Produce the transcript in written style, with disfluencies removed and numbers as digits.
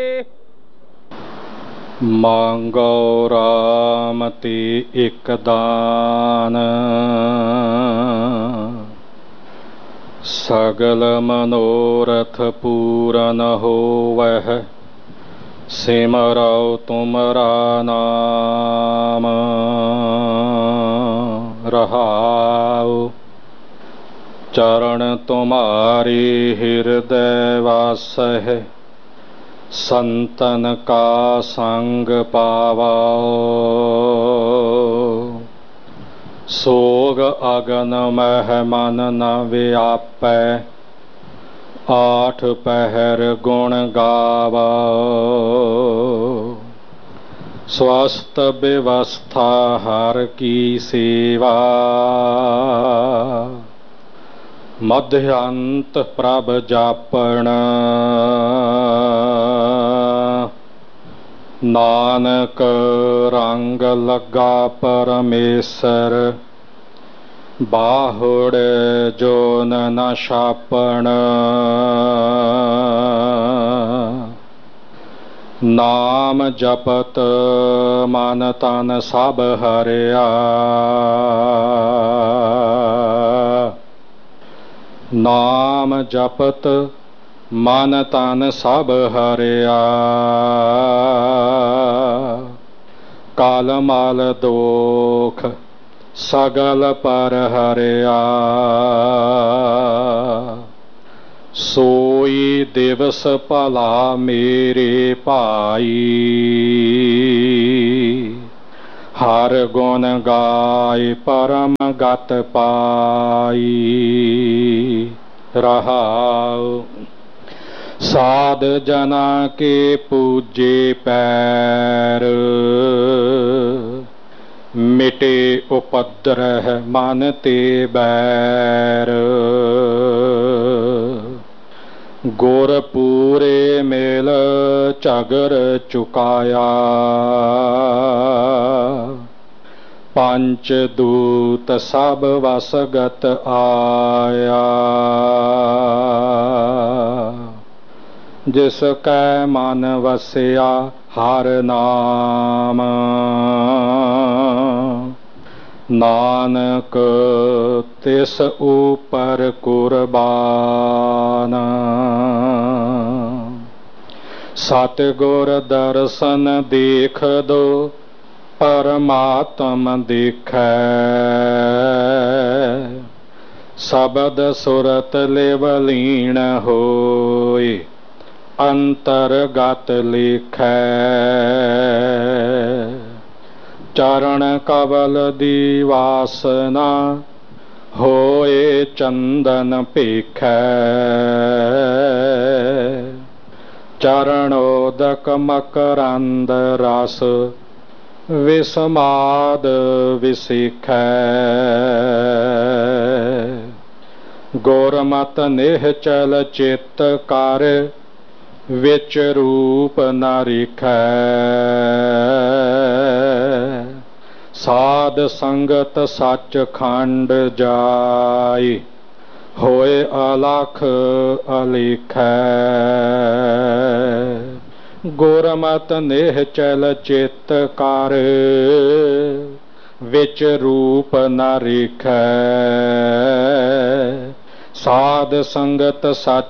ਮੰਗੋ ਰਾਮ ਤੇ ਇਕ ਦਾਨ, ਸਗਲ ਮਨੋਰਥ ਪੂਰਨ ਹੋਵਹਿ। ਸਿਮਰਉ ਤੁਮਰਾ ਨਾਮ ਰਹਾਉ। ਚਰਨ ਤੁਮਾਰੇ ਹਿਰਦੈ ਵਾਸਹਿ, ਸੰਤਨ ਕਾ ਸੰਗ ਪਾਵਉ। ਸੋਗ ਅਗਨ ਮਹਿ ਮਨ ਨ ਵਿਆਪੈ, ਆਠ ਪਹਿਰ ਗੁਣ ਗਾਵਉ। ਸਵਸਤ ਬਿਵਸਥਾ ਹਰ ਕੀ ਸੇਵਾ, ਮਧਿਅੰਤ ਪ੍ਰਭ ਜਾਪਣ। ਨਾਨਕ ਰੰਗ ਲੱਗਾ ਪਰਮੇਸ਼ਰ, ਬਾਹੁੜ ਜੋਨ ਨ ਛਾਪਣ। ਨਾਮ ਜਪਤ ਮਨ ਤਨ ਸਭ ਹਰਿਆ, ਨਾਮ ਜਪਤ ਮਨ ਤਨ ਸਭ ਹਰਿਆ। ਕਲ ਮਲ ਦੋਖ ਸਗਲ ਪਰ ਹਰਿਆ, ਸੋਈ ਦਿਵਸ ਭਲਾ ਮੇਰੇ ਭਾਈ। ਹਰ ਗੁਣ ਗਾਏ ਪਰਮ ਗਤ ਪਾਈ। ਰਹਾਉ। ਸਾਧ ਜਨਾ ਕੇ ਪੂਜੇ ਪੈਰ, ਮਿਟੇ ਉਪਦਰਹ ਮਨ ਤੇ ਬੈਰ। ਗੁਰ ਪੂਰੇ ਮੇਲ ਝਗਰ ਚੁਕਾਇਆ, ਪੰਚ ਦੂਤ ਸਭ ਵਸਗਤ ਆਇਆ। ਜਿਸ ਕੈ ਮਨ ਵਸਿਆ ਹਰ ਨਾਮ, ਨਾਨਕ ਤਿਸ ਉਪਰ ਕੁਰਬਾਨ। ਸਤਿਗੁਰ ਦਰਸ਼ਨ ਦੇਖ ਦੋ, ਪਰਮਾਤਮ ਦੇਖੈ। ਸ਼ਬਦ ਸੁਰਤ ਲਿਵ ਲੀਨ ਹੋਇ, ਅੰਤਰਗਤ ਲਿਖੈ। ਚਰਨ ਕਵਲ ਦੀ ਵਾਸਨਾ, ਹੋਏ ਚੰਦਨ ਭੇਖੈ। ਚਰਣੋਦਕ ਮਕਰੰਦ ਰਸ, ਵਿਸਮਾਦ ਵਿਸਿਖੈ। ਗੁਰਮਤਿ ਨਿਹਚਲ ਚਿਤ ਕਰ, ਵਿਚ ਰੂਪ ਨ ਰਿਖੈ। ਸਾਧ ਸੰਗਤ ਸੱਚ ਖੰਡ ਜਾਇ, ਹੋਏ ਅਲਖ ਅਲਿਖੈ। ਗੁਰਮਤਿ ਨਿਹਚਲ ਚਿਤ ਕਰ, ਵਿਚ ਰੂਪ ਨ ਰਿਖੈ। ਸਾਧ ਸੰਗਤ ਸੱਚ